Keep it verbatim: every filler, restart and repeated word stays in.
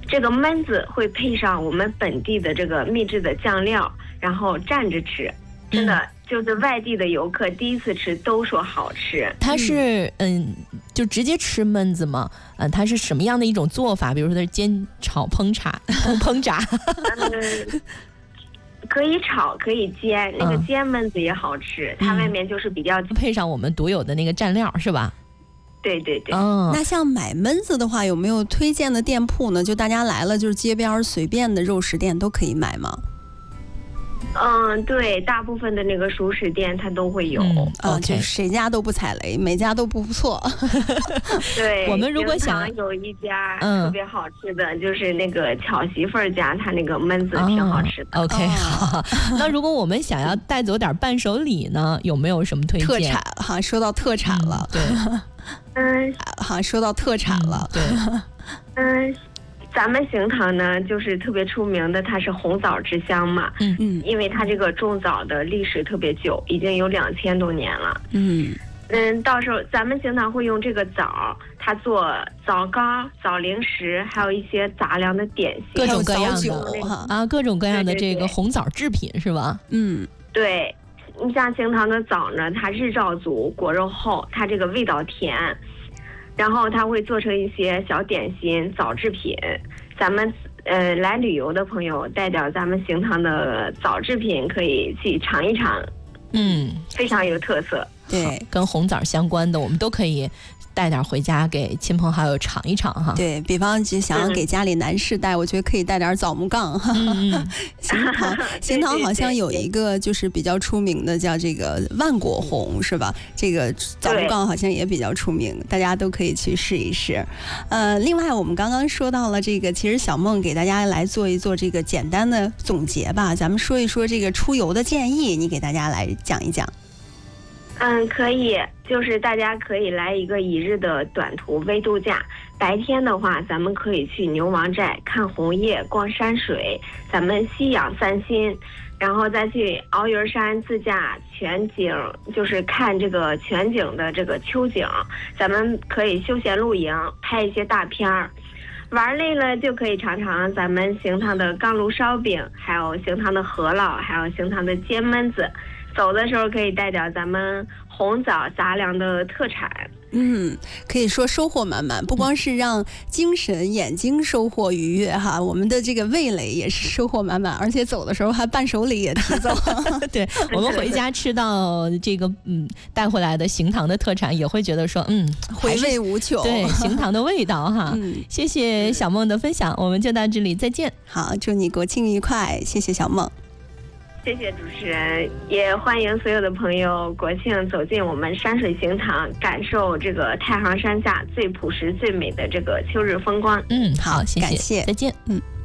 这个焖子会配上我们本地的这个秘制的酱料，然后蘸着吃，真的。嗯，就是外地的游客第一次吃都说好吃。 它是嗯，就直接吃焖子吗？嗯，它是什么样的一种做法？比如说它是煎、炒、烹炸、烹炸。 嗯，可以炒，可以煎。那个煎焖子也好吃，嗯，它外面就是比较配上我们独有的那个蘸料，是吧？ 对对对。 嗯，那像买焖子的话，有没有推荐的店铺呢？就大家来了，就是街边随便的肉食店都可以买吗？ 嗯，对，大部分的那个熟食店它都会有。 嗯，啊，就是谁家都不踩雷，每家都不错。 对， 我们如果想有一家特别好吃的，嗯，就是那个巧媳妇儿家，他那个焖子挺好吃的。 哦、OK， 好。那如果我们想要带走点伴手礼呢，有没有什么推荐？ 特产哈，说到特产了。 嗯、对， 嗯， 好，说到特产了。 嗯、对， 嗯。咱们邢堂呢，就是特别出名的，它是红枣之乡嘛。 嗯嗯， 因为它这个种枣的历史特别久，已经有两千多年了。 嗯嗯，到时候咱们邢堂会用这个枣，它做枣糕、枣零食，还有一些杂粮的点心， 各种各样的啊，各种各样的这个红枣制品是吧？ 嗯， 对。你像邢堂的枣呢，它日照足，果肉厚，它这个味道甜。然后它会做成一些小点心、枣制品。咱们呃来旅游的朋友带点咱们邢堂的枣制品，可以去尝一尝。 嗯， 非常有特色。 对， 跟红枣相关的，我们都可以带点回家给亲朋好友尝一尝哈。 对，比方就想要给家里男士带，嗯，我觉得可以带点枣木杠。 嗯， 邢堂，邢堂好像有一个就是比较出名的，叫这个万果红，是吧？这个枣木杠好像也比较出名，大家都可以去试一试。呃，另外我们刚刚说到了这个，其实小梦给大家来做一做这个简单的总结吧，咱们说一说这个出游的建议，你给大家来讲一讲。 嗯，可以，就是大家可以来一个一日的短途微度假。白天的话，咱们可以去牛王寨看红叶、逛山水，咱们吸氧散心，然后再去鳌云山自驾全景，就是看这个全景的这个秋景。咱们可以休闲露营，拍一些大片儿。玩累了就可以尝尝咱们邢堂的钢炉烧饼，还有邢堂的饸饹，还有邢堂的煎焖子。走的时候可以带点咱们红枣杂粮的特产。 嗯，可以说收获满满，不光是让精神眼睛收获愉悦哈，我们的这个味蕾也是收获满满，而且走的时候还伴手礼也提走。 对，我们回家吃到这个嗯带回来的邢堂的特产，也会觉得说嗯回味无穷。 对，邢堂的味道哈。嗯，谢谢小梦的分享，我们就到这里，再见。 好，祝你国庆愉快，谢谢小梦。 谢谢主持人，也欢迎所有的朋友国庆走进我们山水邢堂，感受这个太行山下最朴实最美的这个秋日风光。 嗯，好，谢谢， 感谢， 再见。 嗯。